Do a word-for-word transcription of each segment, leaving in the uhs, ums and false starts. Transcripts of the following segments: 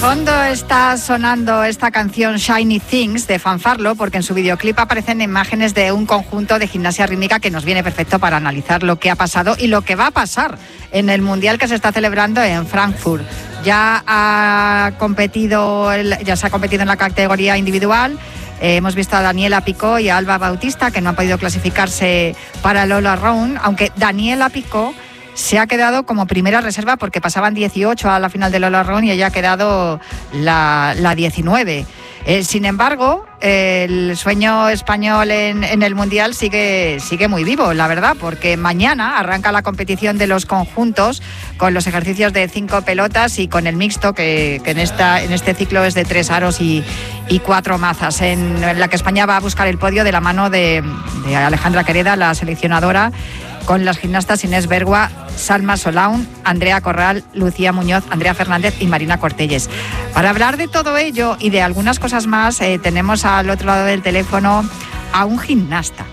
fondo está sonando esta canción Shiny Things de Fanfarlo, porque en su videoclip aparecen imágenes de un conjunto de gimnasia rítmica que nos viene perfecto para analizar lo que ha pasado y lo que va a pasar en el Mundial que se está celebrando en Frankfurt. Ya ha competido, ya se ha competido en la categoría individual. Eh, hemos visto a Daniela Picó y a Alba Bautista, que no han podido clasificarse para el All Around, aunque Daniela Picó se ha quedado como primera reserva porque pasaban dieciocho a la final del All Around y ella ha quedado la, la diecinueve. Eh, sin embargo, eh, el sueño español en, en el Mundial sigue, sigue muy vivo, la verdad, porque mañana arranca la competición de los conjuntos con los ejercicios de cinco pelotas y con el mixto, que, que en, esta, en este ciclo es de tres aros y, y cuatro mazas, en, en la que España va a buscar el podio de la mano de, de Alejandra Quereda, la seleccionadora, con las gimnastas Inés Bergua, Salma Solaun, Andrea Corral, Lucía Muñoz, Andrea Fernández y Marina Cortelles. Para hablar de todo ello y de algunas cosas más, eh, tenemos al otro lado del teléfono a un gimnasta.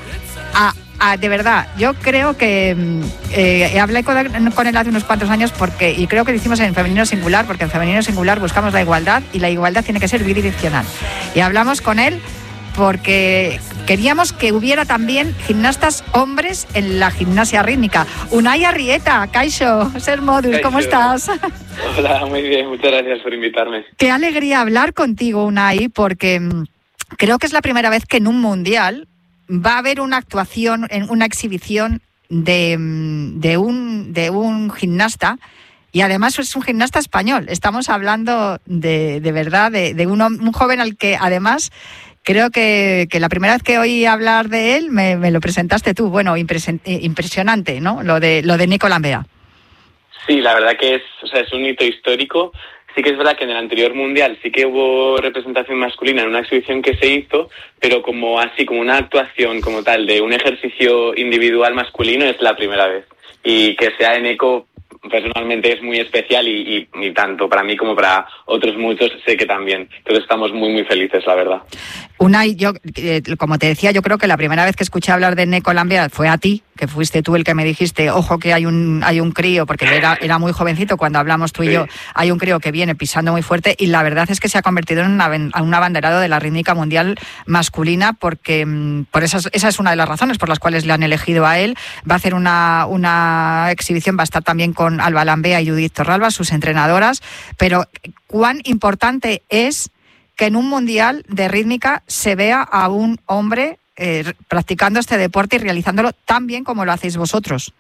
A, a, de verdad, yo creo que eh, hablé con, con él hace unos cuantos años porque, y creo que lo hicimos en femenino singular, porque en femenino singular buscamos la igualdad y la igualdad tiene que ser bidireccional. Y hablamos con él porque queríamos que hubiera también gimnastas hombres en la gimnasia rítmica. Unai Arrieta, Kaixo, Ser Modus, ¿cómo estás? Hola, muy bien, muchas gracias por invitarme. Qué alegría hablar contigo, Unai, porque creo que es la primera vez que en un mundial va a haber una actuación, una exhibición de, de, un, de un gimnasta. Y además es un gimnasta español. Estamos hablando de, de verdad de, de un, un joven al que además creo que, que la primera vez que oí hablar de él me, me lo presentaste tú. Bueno, impresen, impresionante, ¿no? Lo de lo de Neko Lambea. Sí, la verdad que es, o sea, es un hito histórico. Sí que es verdad que en el anterior mundial sí que hubo representación masculina en una exhibición que se hizo, pero como así, como una actuación como tal de un ejercicio individual masculino es la primera vez. Y que sea en Neko personalmente es muy especial y, y, y tanto para mí como para otros muchos sé que también. Entonces estamos muy muy felices, la verdad. Unai, yo, eh, como te decía, yo creo que la primera vez que escuché hablar de Neko Lambea fue a ti, que fuiste tú el que me dijiste, ojo que hay un hay un crío, porque era, era muy jovencito cuando hablamos tú y sí. yo, hay un crío que viene pisando muy fuerte y la verdad es que se ha convertido en una, un abanderado de la rítmica mundial masculina porque por esas, esa es una de las razones por las cuales le han elegido a él. Va a hacer una, una exhibición, va a estar también con Alba Lambea y Judith Torralba, sus entrenadoras, pero cuán importante es que en un mundial de rítmica se vea a un hombre eh, practicando este deporte y realizándolo tan bien como lo hacéis vosotros.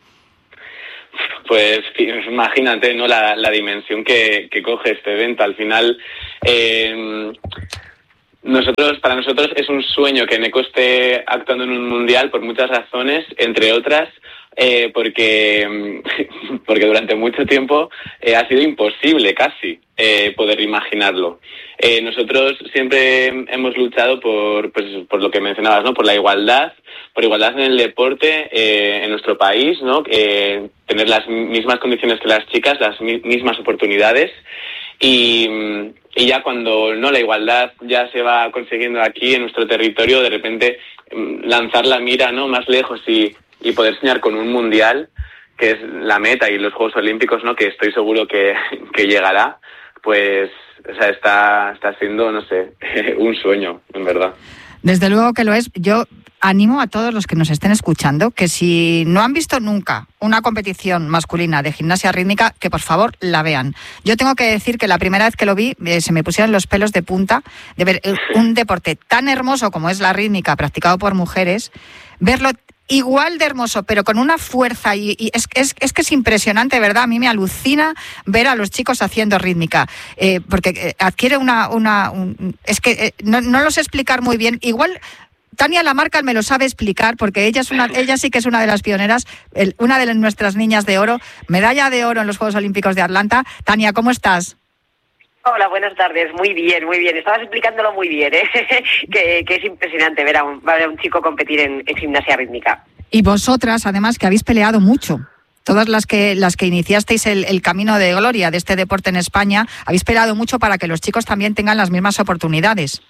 Pues imagínate, ¿no? La, la dimensión que, que coge este evento. Al final, eh, nosotros, para nosotros es un sueño que Neko esté actuando en un mundial por muchas razones, entre otras, eh, porque, porque durante mucho tiempo eh, ha sido imposible casi eh, poder imaginarlo. Eh, nosotros siempre hemos luchado por, pues, por lo que mencionabas, ¿no? Por la igualdad, por igualdad en el deporte eh, en nuestro país, ¿no? Eh, tener las mismas condiciones que las chicas, las mismas oportunidades. Y, y ya cuando no la igualdad ya se va consiguiendo aquí en nuestro territorio, de repente lanzar la mira, ¿no? Más lejos y, y poder soñar con un mundial, que es la meta, y los Juegos Olímpicos, ¿no? Que estoy seguro que, que llegará, pues, o sea, está, está siendo, no sé, un sueño, en verdad. Desde luego que lo es. Yo animo a todos los que nos estén escuchando que si no han visto nunca una competición masculina de gimnasia rítmica, que por favor la vean. Yo tengo que decir que la primera vez que lo vi eh, se me pusieron los pelos de punta de ver un deporte tan hermoso como es la rítmica practicado por mujeres, verlo igual de hermoso, pero con una fuerza y, y es, es, es que es impresionante, ¿verdad? A mí me alucina ver a los chicos haciendo rítmica, eh, porque eh, adquiere una... una un, es que eh, no, no lo sé explicar muy bien. Igual Tania Lamarca me lo sabe explicar, porque ella es una, ella sí que es una de las pioneras, el, una de nuestras niñas de oro, medalla de oro en los Juegos Olímpicos de Atlanta. Tania, ¿cómo estás? Hola, buenas tardes. Muy bien, muy bien. Estabas explicándolo muy bien, ¿eh? que, que es impresionante ver a un, ver a un chico competir en, en gimnasia rítmica. Y vosotras, además, que habéis peleado mucho. Todas las que las que iniciasteis el, el camino de gloria de este deporte en España, habéis peleado mucho para que los chicos también tengan las mismas oportunidades.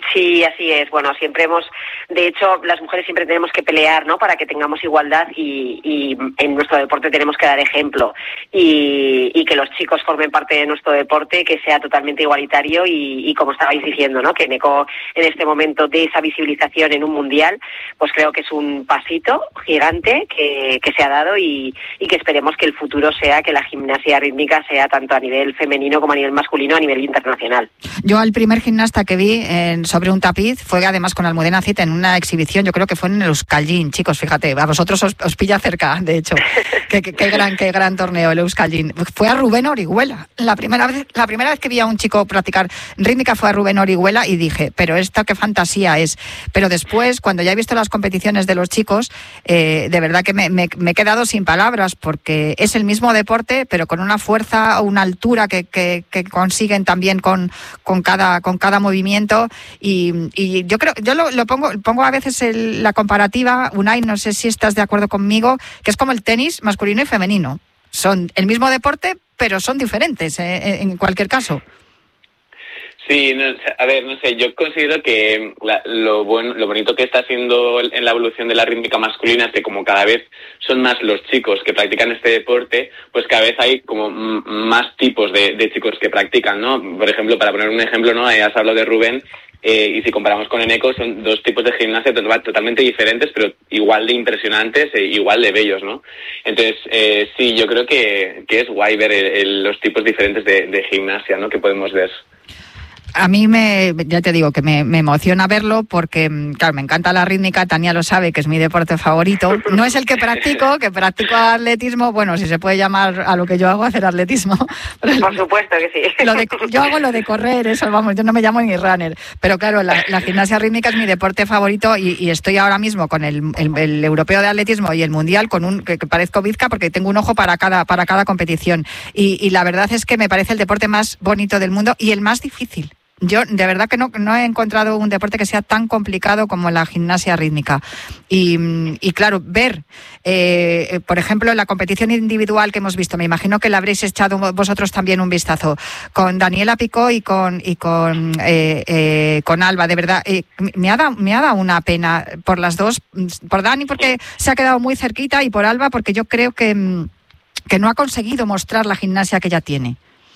Sí, así es. Bueno, siempre hemos, de hecho, las mujeres siempre tenemos que pelear, ¿no? Para que tengamos igualdad y, y en nuestro deporte tenemos que dar ejemplo y, y que los chicos formen parte de nuestro deporte, que sea totalmente igualitario y, y como estabais diciendo, ¿no? Que Eneko en este momento de esa visibilización en un mundial, pues creo que es un pasito gigante que, que se ha dado y, y que esperemos que el futuro sea que la gimnasia rítmica sea tanto a nivel femenino como a nivel masculino, a nivel internacional. Yo al primer gimnasta que vi en, sobre un tapiz fue además con Almudena Cid en una exhibición, yo creo que fue en el Euskaldin, chicos, fíjate, a vosotros os, os pilla cerca, de hecho, qué, qué, qué gran qué gran torneo el Euskaldin. Fue a Rubén Orihuela, la primera vez la primera vez que vi a un chico practicar rítmica fue a Rubén Orihuela y dije, pero esto qué fantasía es. Pero después, cuando ya he visto las competiciones de los chicos, eh, de verdad que me, me, me he quedado sin palabras, porque es el mismo deporte, pero con una fuerza o una altura que, que, que consiguen también con, con cada con cada movimiento. Y, y yo creo, yo lo, lo pongo pongo a veces el, la comparativa, Unai, no sé si estás de acuerdo conmigo, que es como el tenis masculino y femenino. Son el mismo deporte, pero son diferentes eh, en cualquier caso. Sí, no, a ver, no sé, yo considero que la, lo bueno, lo bonito que está haciendo en la evolución de la rítmica masculina es que como cada vez son más los chicos que practican este deporte, pues cada vez hay como m- más tipos de, de chicos que practican, ¿no? Por ejemplo, para poner un ejemplo, ¿no? Has hablado de Rubén, eh, y si comparamos con Eneko, son dos tipos de gimnasia totalmente diferentes, pero igual de impresionantes e igual de bellos, ¿no? Entonces, eh, sí, yo creo que, que es guay ver el, el, los tipos diferentes de, de gimnasia, ¿no? Que podemos ver. A mí me, ya te digo que me, me emociona verlo porque, claro, me encanta la rítmica, Tania lo sabe, que es mi deporte favorito. No es el que practico, que practico atletismo, bueno, si se puede llamar a lo que yo hago hacer atletismo. Por supuesto que sí. Lo de, yo hago lo de correr, eso, vamos, yo no me llamo ni runner. Pero claro, la, la gimnasia rítmica es mi deporte favorito y, y estoy ahora mismo con el, el, el europeo de atletismo y el mundial con un que, que parezco bizca porque tengo un ojo para cada, para cada competición. Y, y la verdad es que me parece el deporte más bonito del mundo y el más difícil. Yo de verdad que no, no he encontrado un deporte que sea tan complicado como la gimnasia rítmica. Y, y claro, ver, eh, por ejemplo, la competición individual que hemos visto, me imagino que la habréis echado vosotros también un vistazo, con Daniela Picó y con y con eh, eh, con Alba, de verdad, eh, me ha dado, me ha dado una pena por las dos, por Dani porque se ha quedado muy cerquita y por Alba porque yo creo que, que no ha conseguido mostrar la gimnasia que ella tiene.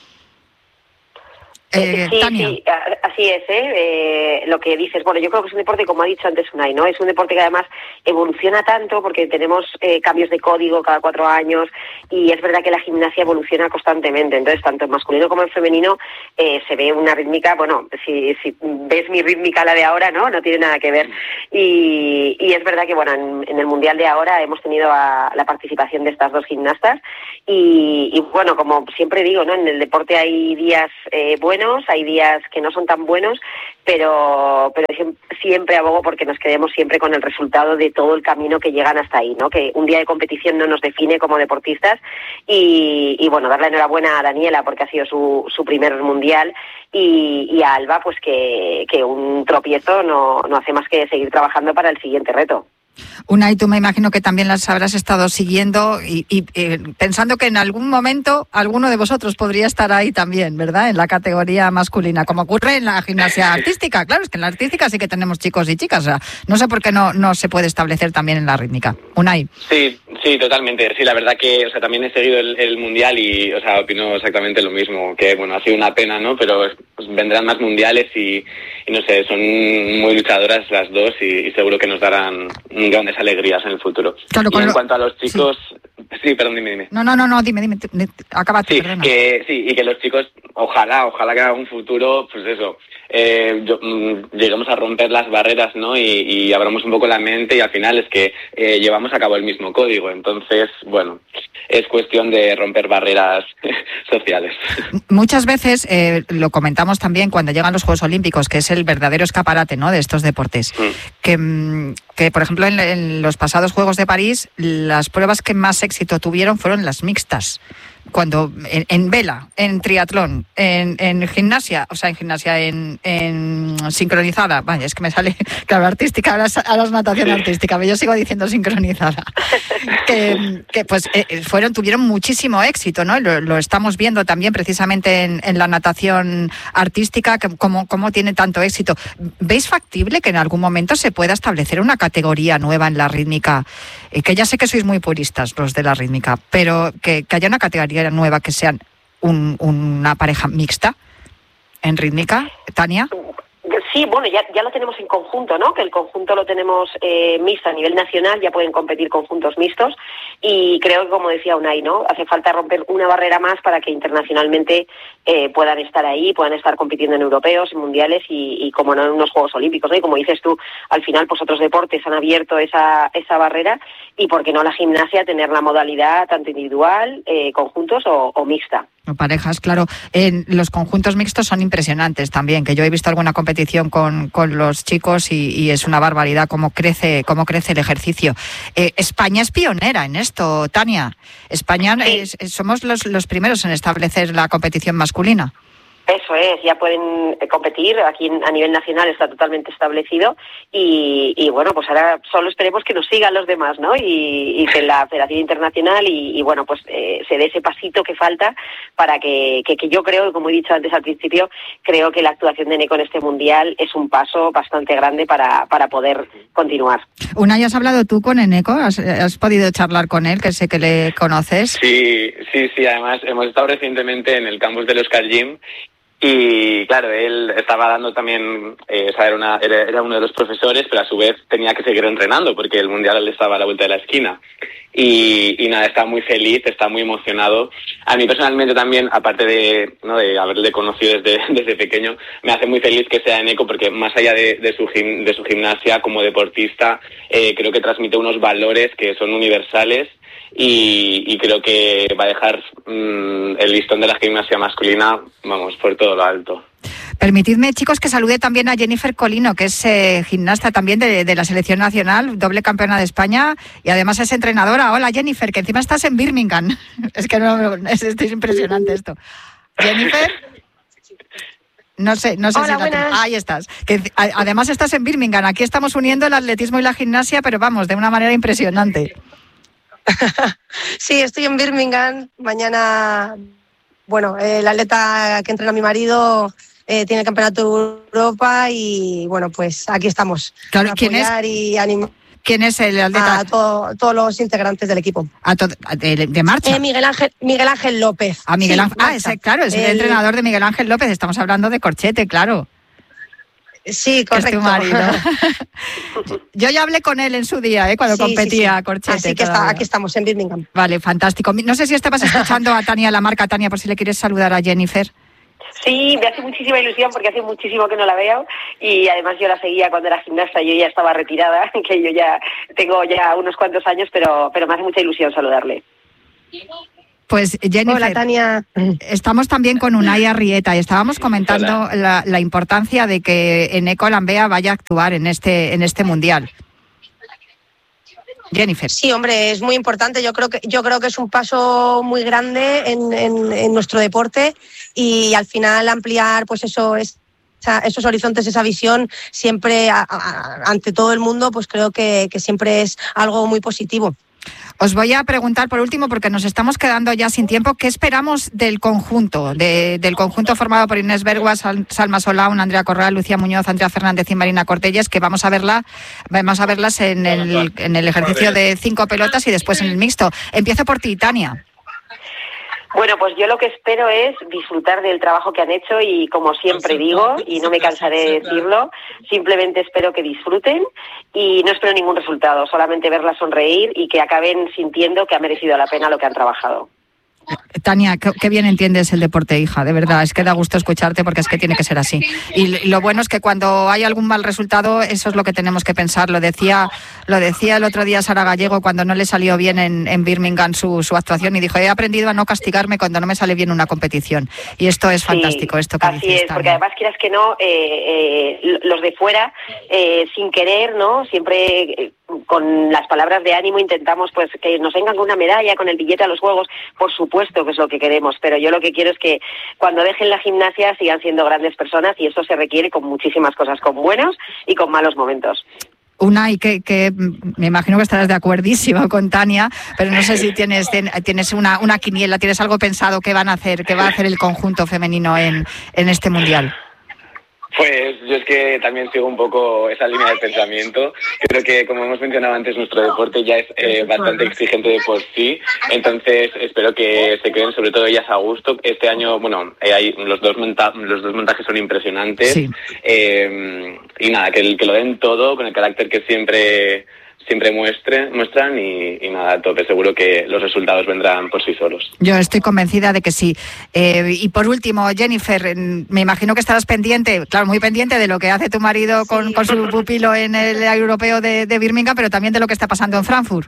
Eh, sí, Tania. sí, así es, ¿eh? ¿eh? Lo que dices, bueno, yo creo que es un deporte, como ha dicho antes Unai, ¿no? Es un deporte que además evoluciona tanto porque tenemos eh, cambios de código cada cuatro años y es verdad que la gimnasia evoluciona constantemente, entonces tanto en masculino como en femenino eh, se ve una rítmica, bueno, si, si ves mi rítmica la de ahora, ¿no? No tiene nada que ver y, y es verdad que, bueno, en, en el Mundial de ahora hemos tenido a, la participación de estas dos gimnastas y, y, bueno, como siempre digo, ¿no? En el deporte hay días eh, buenos, hay días que no son tan buenos, pero pero siempre abogo porque nos quedemos siempre con el resultado de todo el camino que llegan hasta ahí, ¿no? Que un día de competición no nos define como deportistas y, y bueno, darle enhorabuena a Daniela porque ha sido su, su primer mundial y, y a Alba pues que, que un tropiezo no, no hace más que seguir trabajando para el siguiente reto. Unai, tú me imagino que también las habrás estado siguiendo y, y eh, pensando que en algún momento alguno de vosotros podría estar ahí también, ¿verdad? En la categoría masculina, como ocurre en la gimnasia artística. Claro, es que en la artística sí que tenemos chicos y chicas. O sea, no sé por qué no, no se puede establecer también en la rítmica. Unai. Sí, sí, totalmente. Sí, la verdad que, o sea, también he seguido el, el mundial y, o sea, opino exactamente lo mismo. Que, bueno, ha sido una pena, ¿no? Pero pues, vendrán más mundiales y, y, no sé, son muy luchadoras las dos y, y seguro que nos darán grandes alegrías en el futuro. Claro, y en lo... cuanto a los chicos... Sí. sí, perdón, dime, dime. No, no, no, no dime, dime. Acaba tú, sí, perdona. Que, sí, y que los chicos, ojalá, ojalá que en algún futuro, pues eso, eh, yo, mm, lleguemos a romper las barreras, ¿no? Y, y abramos un poco la mente y al final es que eh, llevamos a cabo el mismo código. Entonces, bueno, es cuestión de romper barreras sociales. Muchas veces, eh, lo comentamos también cuando llegan los Juegos Olímpicos, que es el verdadero escaparate, ¿no?, de estos deportes. Mm. Que, que, por ejemplo, en, en los pasados Juegos de París, las pruebas que más éxito tuvieron fueron las mixtas. cuando en, en vela, en triatlón, en, en gimnasia, o sea, en gimnasia, en, en sincronizada, vaya, es que me sale, claro, artística, ahora, ahora es natación artística, pero yo sigo diciendo sincronizada, que, que pues eh, fueron, tuvieron muchísimo éxito, ¿no? Lo, lo estamos viendo también precisamente en, en la natación artística, que cómo, cómo tiene tanto éxito. ¿Veis factible que en algún momento se pueda establecer una categoría nueva en la rítmica? Eh, que ya sé que sois muy puristas los de la rítmica, pero que, que haya una categoría nueva que sean un, una pareja mixta en rítmica, Tania. Sí, bueno, ya, ya lo tenemos en conjunto, ¿no? Que el conjunto lo tenemos eh, mixto a nivel nacional, ya pueden competir conjuntos mixtos y creo que, como decía Unai, ¿no? Hace falta romper una barrera más para que internacionalmente eh, puedan estar ahí, puedan estar compitiendo en europeos, en mundiales y, y como no, en unos Juegos Olímpicos, ¿no? Y como dices tú, al final, pues otros deportes han abierto esa, esa barrera y, ¿por qué no la gimnasia tener la modalidad tanto individual, eh, conjuntos o, o mixta? Parejas, claro. En los conjuntos mixtos son impresionantes también, que yo he visto alguna competición con, con los chicos y, y es una barbaridad cómo crece, cómo crece el ejercicio. Eh, España es pionera en esto, Tania. España sí. es, es, somos los, los primeros en establecer la competición masculina. Eso es, ya pueden competir, aquí a nivel nacional está totalmente establecido y, y bueno, pues ahora solo esperemos que nos sigan los demás, ¿no? Y, y que la Federación Internacional y, y bueno, pues eh, se dé ese pasito que falta para que, que, que yo creo, como he dicho antes al principio, creo que la actuación de Eneco en este Mundial es un paso bastante grande para, para poder continuar. Unai, ¿has hablado tú con Eneco? ¿Has, ¿Has podido charlar con él, que sé que le conoces? Sí, sí, sí, además hemos estado recientemente en el campus del Oscar Gym. Y claro, él estaba dando también, eh, o sea, era, una, era, era uno de los profesores, pero a su vez tenía que seguir entrenando porque el Mundial estaba a la vuelta de la esquina. Y, y nada, está muy feliz, está muy emocionado. A mí personalmente también, aparte de, ¿no? de haberle conocido desde, desde pequeño, me hace muy feliz que sea Eneco porque más allá de, de, su, gim, de su gimnasia como deportista, eh, creo que transmite unos valores que son universales. Y, y creo que va a dejar mmm, el listón de la gimnasia masculina, vamos, por todo lo alto. Permitidme, chicos, que salude también a Jennifer Colino, que es eh, gimnasta también de, de la selección nacional, doble campeona de España y además es entrenadora. Hola, Jennifer, que encima estás en Birmingham. Es que no, es, es impresionante esto. Jennifer... No sé, no sé Hola, si la tengo. Ahí estás. Que además estás en Birmingham. Aquí estamos uniendo el atletismo y la gimnasia, pero vamos, de una manera impresionante. Sí, estoy en Birmingham. Mañana, bueno, eh, el atleta que entrena a mi marido eh, tiene el campeonato de Europa y bueno, pues aquí estamos. Claro, ¿quién es? Y anim- ¿Quién es el atleta? A todo, todos los integrantes del equipo. A to- de, de marcha. Eh, Miguel Ángel, Miguel Ángel López. A Miguel sí, Ángel. Ah, ese, claro, es el, el entrenador de Miguel Ángel López. Estamos hablando de Corchete, claro. Sí, correcto. Es tu marido. Yo ya hablé con él en su día, ¿eh? Cuando sí, competía sí, sí. Corchete. Así que está, aquí estamos en Birmingham. Vale, fantástico. No sé si estabas escuchando a Tania la marca, Tania, por si le quieres saludar a Jennifer. Sí, me hace muchísima ilusión porque hace muchísimo que no la veo y además yo la seguía cuando era gimnasta, yo ya estaba retirada, que yo ya tengo ya unos cuantos años, pero, pero me hace mucha ilusión saludarle. Pues Jennifer, hola, Tania. Estamos también con Unai Arrieta y estábamos comentando la, la importancia de que Eneco Lambea vaya a actuar en este, en este Mundial. Jennifer. Sí, hombre, es muy importante. Yo creo que yo creo que es un paso muy grande en, en, en nuestro deporte y al final ampliar, pues eso es. Esos horizontes, esa visión siempre a, a, ante todo el mundo, pues creo que, que siempre es algo muy positivo. Os voy a preguntar por último, porque nos estamos quedando ya sin tiempo, ¿qué esperamos del conjunto? De, del conjunto formado por Inés Bergua, Sal, Salma Solaun, Andrea Corral, Lucía Muñoz, Andrea Fernández y Marina Cortelles, que vamos a verla, vamos a verlas en el, en el ejercicio de cinco pelotas y después en el mixto. Empiezo por ti, Tania. Bueno, pues yo lo que espero es disfrutar del trabajo que han hecho y como siempre digo, y no me cansaré de decirlo, simplemente espero que disfruten y no espero ningún resultado, solamente verlas sonreír y que acaben sintiendo que ha merecido la pena lo que han trabajado. Tania, qué, qué bien entiendes el deporte, hija, de verdad, es que da gusto escucharte porque es que tiene que ser así. Y lo bueno es que cuando hay algún mal resultado, eso es lo que tenemos que pensar. Lo decía lo decía el otro día Sara Gallego cuando no le salió bien en, en Birmingham su, su actuación y dijo, he aprendido a no castigarme cuando no me sale bien una competición. Y esto es fantástico, sí, esto que así dices, es, Tania. Porque además quieras que no, eh, eh, los de fuera, eh, sin querer, ¿no? Siempre eh, con las palabras de ánimo intentamos pues que nos vengan con una medalla, con el billete a los Juegos, por supuesto. supuesto que es lo que queremos, pero yo lo que quiero es que cuando dejen la gimnasia sigan siendo grandes personas, y eso se requiere con muchísimas cosas, con buenos y con malos momentos. Unai, que, que me imagino que estarás de acuerdísimo con Tania, pero no sé si tienes tienes una, una quiniela, tienes algo pensado que van a hacer, que va a hacer el conjunto femenino en, en este mundial. Pues yo es que también sigo un poco esa línea de pensamiento. Creo que, como hemos mencionado antes, nuestro deporte ya es eh, bastante exigente de por sí. Entonces espero que se queden sobre todo ellas a gusto. Este año, bueno, eh, hay, los, dos monta- los dos montajes son impresionantes. Sí. Eh, y nada, que, que lo den todo con el carácter que siempre... siempre muestre, muestran y, y nada, a tope. Seguro que los resultados vendrán por sí solos. Yo estoy convencida de que sí. Eh, y por último, Jennifer, me imagino que estarás pendiente, claro, muy pendiente de lo que hace tu marido con, sí. con su pupilo en el europeo de, de Birmingham, pero también de lo que está pasando en Frankfurt.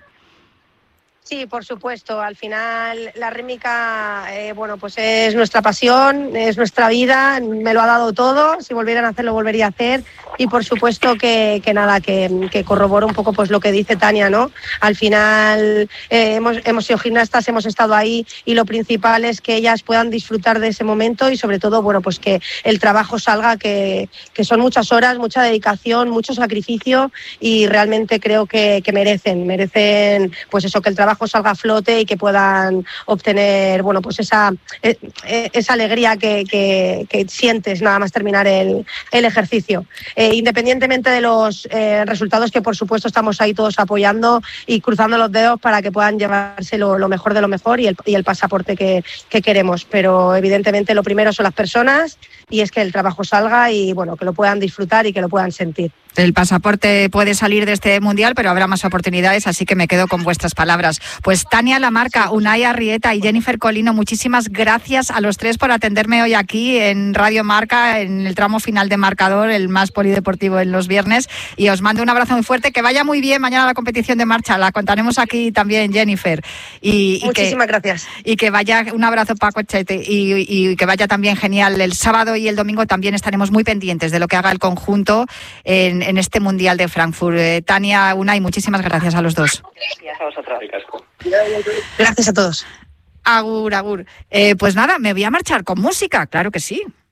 Sí, por supuesto. Al final la rítmica, eh, bueno, pues es nuestra pasión, es nuestra vida, me lo ha dado todo. Si volvieran a hacerlo, volvería a hacer. Y por supuesto que, que nada, que, que corroboro un poco pues lo que dice Tania, ¿no? Al final eh, hemos, hemos sido gimnastas, hemos estado ahí, y lo principal es que ellas puedan disfrutar de ese momento y sobre todo, bueno, pues que el trabajo salga, que, que son muchas horas, mucha dedicación, mucho sacrificio, y realmente creo que, que merecen, merecen pues eso, que el trabajo salga a flote y que puedan obtener, bueno, pues esa, esa alegría que, que, que sientes nada más terminar el, el ejercicio. Eh, independientemente de los eh, resultados, que por supuesto estamos ahí todos apoyando y cruzando los dedos para que puedan llevarse lo, lo mejor de lo mejor y el, y el pasaporte que, que queremos. Pero evidentemente lo primero son las personas, y es que el trabajo salga y bueno, que lo puedan disfrutar y que lo puedan sentir. El pasaporte puede salir de este mundial, pero habrá más oportunidades, así que me quedo con vuestras palabras. Pues Tania Lamarca, Unai Arrieta y Jennifer Colino, muchísimas gracias a los tres por atenderme hoy aquí en Radio Marca, en el tramo final de Marcador, el más polideportivo en los viernes, y os mando un abrazo muy fuerte, que vaya muy bien mañana la competición de marcha, la contaremos aquí también, Jennifer. Y, y muchísimas que, gracias. Y que vaya, un abrazo Paco Echete, y, y que vaya también genial el sábado y el domingo. También estaremos muy pendientes de lo que haga el conjunto en en este Mundial de Frankfurt. Eh, Tania, Unai, muchísimas gracias a los dos. Gracias a vosotros. Gracias a todos. Agur, agur. Eh, pues nada, me voy a marchar con música, claro que sí.